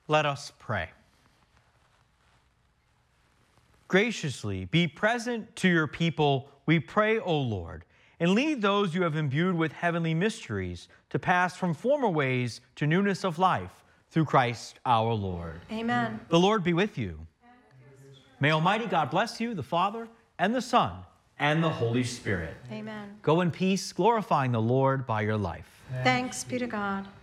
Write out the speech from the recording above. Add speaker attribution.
Speaker 1: Let us pray. Graciously be present to your people, we pray, O Lord, and lead those you have imbued with heavenly mysteries to pass from former ways to newness of life through Christ our Lord.
Speaker 2: Amen.
Speaker 1: The Lord be with you. May Almighty God bless you, the Father, and the Son, and the Holy Spirit.
Speaker 2: Amen.
Speaker 1: Go in peace, glorifying the Lord by your life.
Speaker 2: Thanks be to God.